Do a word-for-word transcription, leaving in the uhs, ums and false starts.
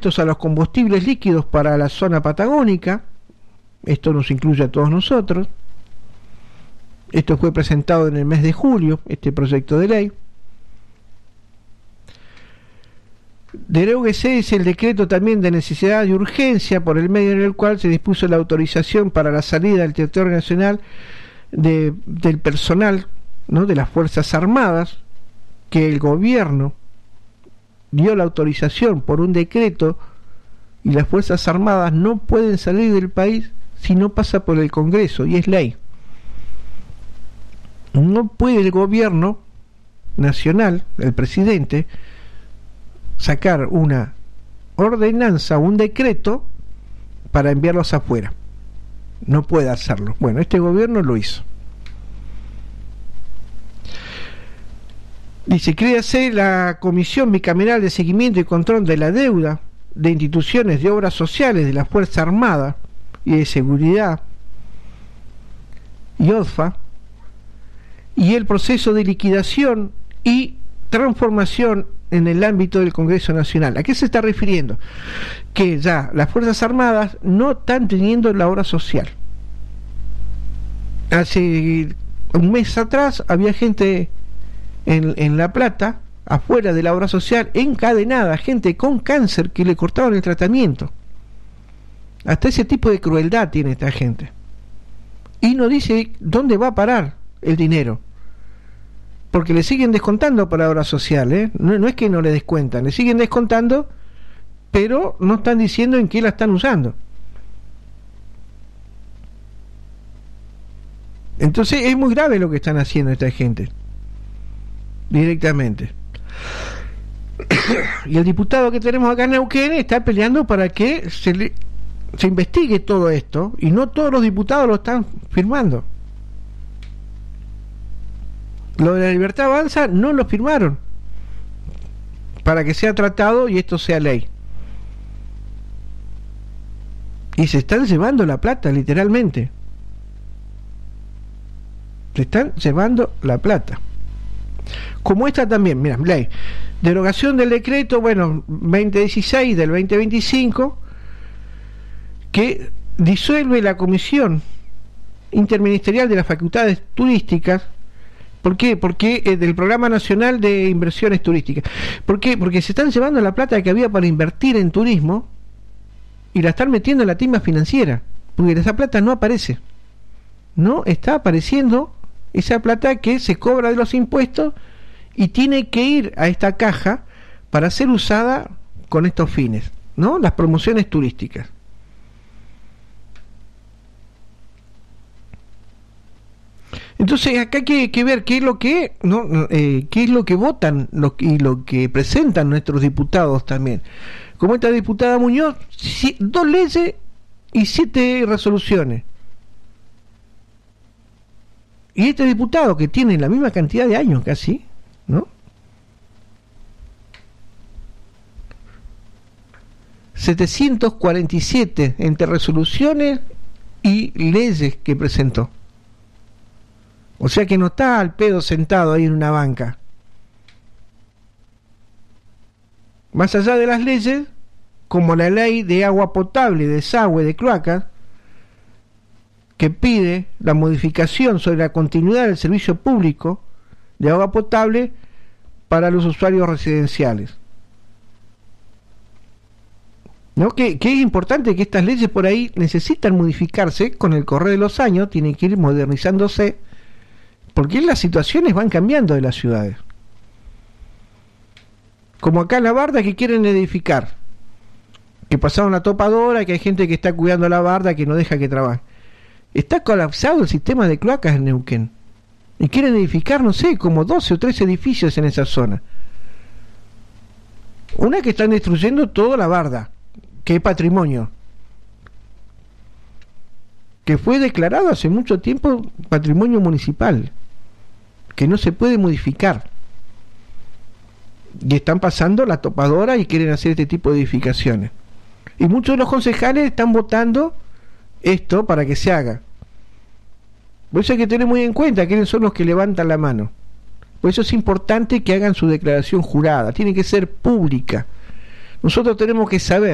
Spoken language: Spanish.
impuestos a los combustibles líquidos para la zona patagónica. Esto nos incluye a todos nosotros. Esto fue presentado en el mes de julio, este proyecto de ley. Deróguese es el decreto también de necesidad y urgencia por el medio en el cual se dispuso la autorización para la salida del territorio nacional de, del personal, ¿no?, de las Fuerzas Armadas, que el gobierno dio la autorización por un decreto y las Fuerzas Armadas no pueden salir del país si no pasa por el Congreso, y es ley. No puede el gobierno nacional, el presidente, sacar una ordenanza o un decreto para enviarlos afuera. No puede hacerlo. Bueno, este gobierno lo hizo. Dice, créase la Comisión Bicameral de Seguimiento y Control de la Deuda de Instituciones de Obras Sociales de la Fuerza Armada y de Seguridad, y O D F A, y el proceso de liquidación y transformación en el ámbito del Congreso Nacional. ¿A qué se está refiriendo? Que ya las Fuerzas Armadas no están teniendo la obra social. Hace un mes atrás había gente en, en La Plata, afuera de la obra social, encadenada, gente con cáncer que le cortaban el tratamiento. Hasta ese tipo de crueldad tiene esta gente. Y no dice dónde va a parar el dinero, porque le siguen descontando para obra social, ¿eh? No, no es que no le descuentan, le siguen descontando, pero no están diciendo en qué la están usando. Entonces es muy grave lo que están haciendo esta gente, directamente. Y el diputado que tenemos acá en Neuquén está peleando para que se le, se investigue todo esto, y no todos los diputados lo están firmando. Lo de la Libertad Avanza no lo firmaron para que sea tratado y esto sea ley. Y se están llevando la plata, literalmente. Se están llevando la plata. Como esta también, mira, ley. Derogación del decreto, bueno, veinte dieciséis del veinte veinticinco, que disuelve la Comisión Interministerial de las Facultades Turísticas. ¿Por qué? Porque eh, del Programa Nacional de Inversiones Turísticas. ¿Por qué? Porque se están llevando la plata que había para invertir en turismo y la están metiendo en la timba financiera, porque esa plata no aparece. No está apareciendo esa plata que se cobra de los impuestos y tiene que ir a esta caja para ser usada con estos fines, ¿no? Las promociones turísticas. Entonces acá hay que, que ver qué es lo que no eh, qué es lo que votan lo, y lo que presentan nuestros diputados también. Como esta diputada Muñoz, si, dos leyes y siete resoluciones. Y este diputado que tiene la misma cantidad de años casi, ¿no? setecientos cuarenta y siete entre resoluciones y leyes que presentó. O sea que no está al pedo sentado ahí en una banca. Más allá de las leyes, como la ley de agua potable, desagüe, de cloacas, que pide la modificación sobre la continuidad del servicio público de agua potable para los usuarios residenciales. ¿No? Que, que es importante que estas leyes por ahí necesitan modificarse con el correr de los años, tienen que ir modernizándose, porque las situaciones van cambiando de las ciudades. Como acá en La Barda, que quieren edificar, que pasaron la topadora, que hay gente que está cuidando la barda, que no deja que trabaje. Está colapsado el sistema de cloacas en Neuquén y quieren edificar, no sé, como doce o trece edificios en esa zona. Una, que están destruyendo toda la barda, que es patrimonio, que fue declarado hace mucho tiempo patrimonio municipal, que no se puede modificar, y están pasando la topadora y quieren hacer este tipo de edificaciones, y muchos de los concejales están votando esto para que se haga. Por eso hay que tener muy en cuenta quiénes son los que levantan la mano. Por eso es importante que hagan su declaración jurada, tiene que ser pública. Nosotros tenemos que saber